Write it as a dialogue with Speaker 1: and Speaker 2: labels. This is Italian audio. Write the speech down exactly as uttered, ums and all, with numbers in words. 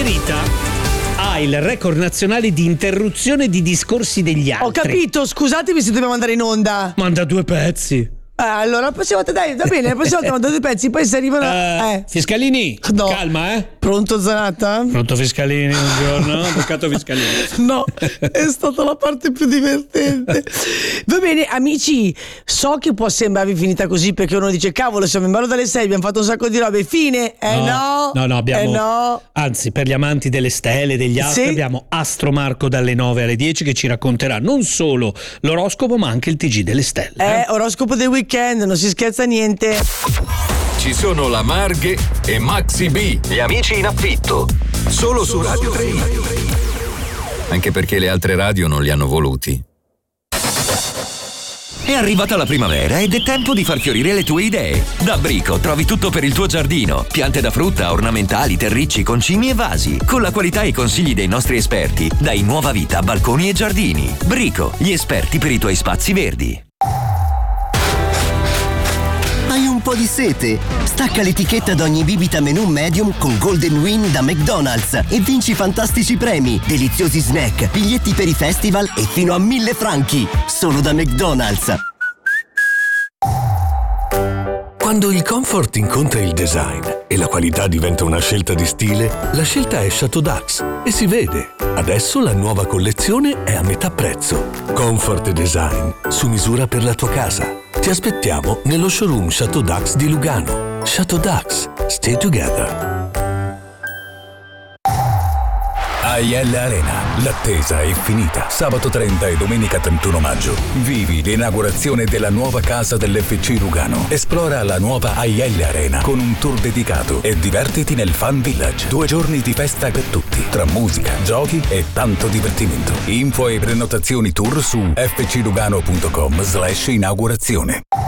Speaker 1: preferita ha il record nazionale di interruzione di discorsi degli altri.
Speaker 2: Ho capito, scusatemi se dobbiamo andare in onda.
Speaker 1: Manda due pezzi.
Speaker 2: Eh, allora, la prossima volta, dai, va bene, la prossima volta mando due pezzi, poi se arrivano.
Speaker 1: Uh,
Speaker 2: eh.
Speaker 1: Fiscalini,
Speaker 2: no.
Speaker 1: Calma, eh.
Speaker 2: Pronto, Zanatta?
Speaker 1: Pronto, Fiscalini, un giorno. Avvocato Fiscalini.
Speaker 2: No, è stata la parte più divertente. Va bene, amici, so che può sembrarvi finita così perché uno dice, cavolo, siamo in ballo dalle sei, abbiamo fatto un sacco di robe. Fine? Eh no.
Speaker 1: No, no, no abbiamo.
Speaker 2: Eh no.
Speaker 1: Anzi, per gli amanti delle stelle, degli astri, sì. Abbiamo Astro Marco dalle nove alle dieci che ci racconterà non solo l'oroscopo, ma anche il T G delle stelle.
Speaker 2: Eh, eh oroscopo del weekend, non si scherza niente.
Speaker 3: Ci sono la Marghe e Maxi B, gli amici in affitto, solo su Radio tre. Anche perché le altre radio non li hanno voluti.
Speaker 4: È arrivata la primavera ed è tempo di far fiorire le tue idee. Da Brico trovi tutto per il tuo giardino. Piante da frutta, ornamentali, terricci, concimi e vasi. Con la qualità e i consigli dei nostri esperti, dai nuova vita a balconi e giardini. Brico, gli esperti per i tuoi spazi verdi.
Speaker 5: Hai un po' di sete? Stacca l'etichetta d'ogni bibita menù medium con Golden Win da McDonald's e vinci fantastici premi, deliziosi snack, biglietti per i festival e fino a mille franchi. Solo da McDonald's.
Speaker 6: Quando il comfort incontra il design e la qualità diventa una scelta di stile, la scelta è Chateau Dax e si vede. Adesso la nuova collezione è a metà prezzo. Comfort e design su misura per la tua casa. Ti aspettiamo nello showroom Chateau Dax di Lugano. Chateau Dax, stay together.
Speaker 7: A I L Arena, l'attesa è finita. Sabato trenta e domenica trentuno maggio. Vivi l'inaugurazione della nuova casa dell'F C Lugano. Esplora la nuova A I L Arena con un tour dedicato e divertiti nel Fan Village. Due giorni di festa per tutti, tra musica, giochi e tanto divertimento. Info e prenotazioni tour su f c lugano punto com slash inaugurazione.